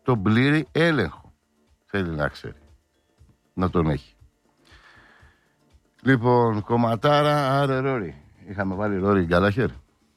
τον πλήρη έλεγχο. Θέλει να ξέρει. Να τον έχει. Λοιπόν, κομματάρα, άρε Ρόρι. Είχαμε βάλει Ρόρι Γκάλαχερ.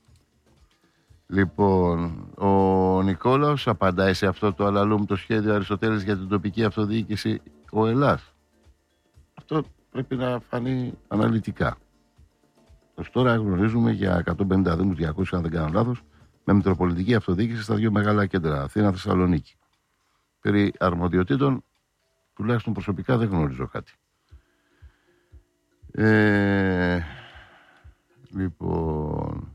Λοιπόν, ο Νικόλαος απαντάει σε αυτό το αλαλούμ το σχέδιο Αριστοτέλης για την τοπική αυτοδιοίκηση ο Ελλάς. Αυτό πρέπει να φανεί αναλυτικά. Ως τώρα γνωρίζουμε για 150 δήμους, 200 αν δεν κάνω λάθος, με μητροπολιτική αυτοδιοίκηση στα δύο μεγάλα κέντρα, Αθήνα-Θεσσαλονίκη. Περί αρμοδιοτήτων, τουλάχιστον προσωπικά δεν γνωρίζω κάτι. Λοιπόν,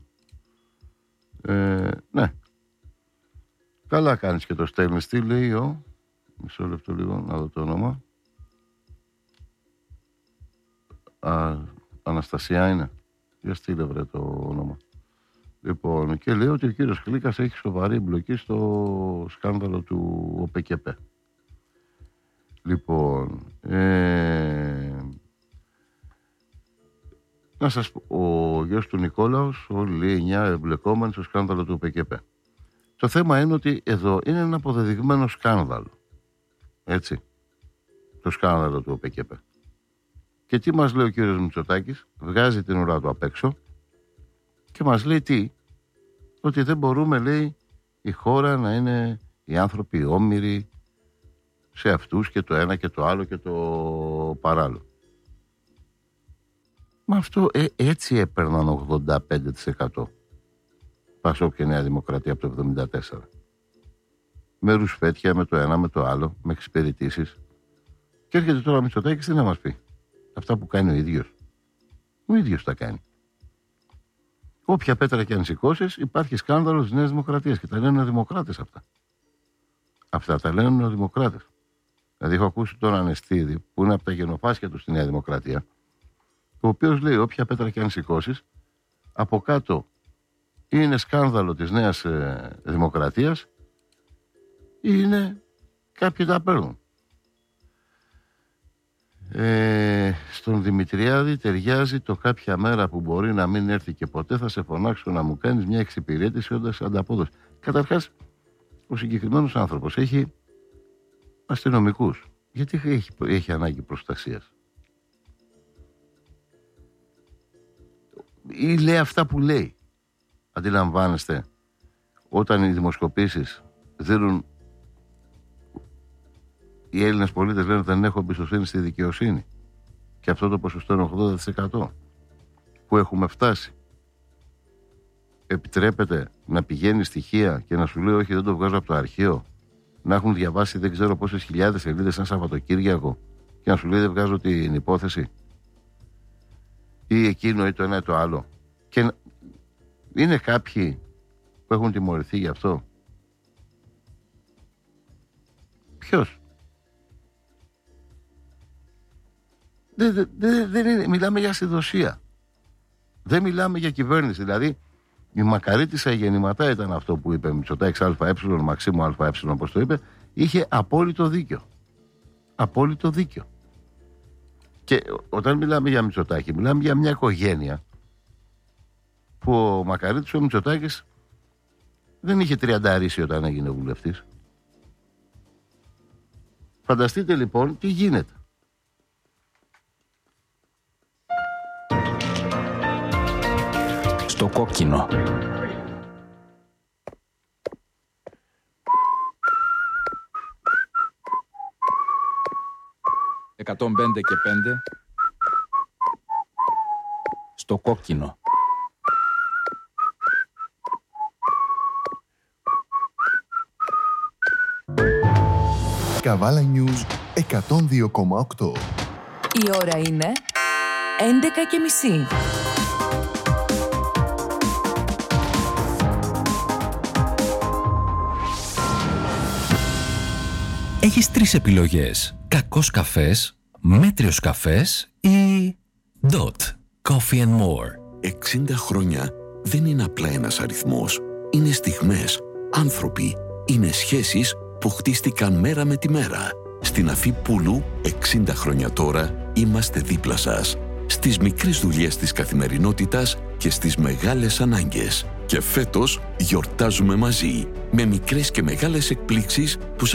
ναι. Καλά κάνεις και το στέλνεις. Τι λέει ο... Μισό λεπτό λίγο, να δω το όνομα. Αναστασία είναι. Για στείλε βρε το όνομα. Λοιπόν, και λέει ότι ο κύριος Κλίκας έχει σοβαρή εμπλοκή στο σκάνδαλο του ΟΠΚΠ. Λοιπόν, να σας πω, ο γιος του Νικόλαος, όλοι λέει 9 εμπλεκόμενοι στο σκάνδαλο του ΟΠΚΠ. Το θέμα είναι ότι εδώ είναι ένα αποδεδειγμένο σκάνδαλο. Έτσι. Το σκάνδαλο του ΟΠΚΠ. Και τι μας λέει ο κύριος Μητσοτάκης? Βγάζει την ουρά του απ' έξω και μας λέει τι? Ότι δεν μπορούμε, λέει, η χώρα να είναι οι άνθρωποι όμηροι σε αυτούς και το ένα και το άλλο και το παράλληλο. Μα αυτό έτσι έπαιρναν 85% Πασόκ και Νέα Δημοκρατία από το 1974. Με ρουσφέτια, με το ένα, με το άλλο, με εξυπηρετήσεις. Και έρχεται τώρα ο Μητσοτάκης τι να μας πει? Αυτά που κάνει ο ίδιος. Ο ίδιος τα κάνει. Όποια πέτρα και αν σηκώσεις, υπάρχει σκάνδαλο της Νέας Δημοκρατίας. Και τα λένε οι δημοκράτες αυτά. Αυτά τα λένε οι δημοκράτες. Δηλαδή, έχω ακούσει τον Ανεστίδη, που είναι από τα γενοφάσκια του στη Νέα Δημοκρατία, ο οποίος λέει: όποια πέτρα και αν σηκώσεις, από κάτω είναι σκάνδαλο της Νέας Δημοκρατίας, είναι κάποιοι τα παίρνουν. Στον Δημητριάδη ταιριάζει το κάποια μέρα που μπορεί να μην έρθει και ποτέ θα σε φωνάξω να μου κάνεις μια εξυπηρέτηση όντας ανταπόδοση. Καταρχάς, ο συγκεκριμένος άνθρωπος έχει αστυνομικούς. Γιατί έχει ανάγκη προστασίας? Ή λέει αυτά που λέει? Αντιλαμβάνεστε, όταν οι δημοσκοπήσεις δίνουν, οι Έλληνες πολίτες λένε ότι δεν έχω εμπιστοσύνη στη δικαιοσύνη, και αυτό το ποσοστό είναι 80% που έχουμε φτάσει. Επιτρέπεται να πηγαίνει στοιχεία και να σου λέει όχι, δεν το βγάζω από το αρχείο, να έχουν διαβάσει δεν ξέρω πόσες χιλιάδες σελίδες σαν Σαββατοκύριακο και να σου λέει δεν βγάζω την υπόθεση, ή εκείνο ή το ένα ή το άλλο? Και είναι κάποιοι που έχουν τιμωρηθεί γι' αυτό? Ποιος? Δεν είναι, μιλάμε για ασυδοσία. Δεν μιλάμε για κυβέρνηση. Δηλαδή, η Μακαρίτισσα γεννηματά ήταν αυτό που είπε Μητσοτάκης ΑΕ, Μαξίμου ΑΕ, όπως το είπε, είχε απόλυτο δίκιο. Απόλυτο δίκιο. Και όταν μιλάμε για Μητσοτάκη, μιλάμε για μια οικογένεια που ο Μακαρίτης ο Μητσοτάκης δεν είχε 30 όταν έγινε βουλευτής. Φανταστείτε λοιπόν τι γίνεται. Στο κόκκινο. «105 και 5» στο κόκκινο. Καβάλα News 102,8. Η ώρα είναι 11:30. Έχεις 3 επιλογές. Κακός καφές, μέτριος καφές ή Dot Coffee and More. 60 χρόνια δεν είναι απλά ένας αριθμός. Είναι στιγμές, άνθρωποι, είναι σχέσεις που χτίστηκαν μέρα με τη μέρα. Στην Αφή Πούλου, 60 χρόνια τώρα, είμαστε δίπλα σας. Στις μικρές δουλειές της καθημερινότητας και στις μεγάλες ανάγκες. Και φέτος γιορτάζουμε μαζί, με μικρές και μεγάλες εκπλήξεις που σας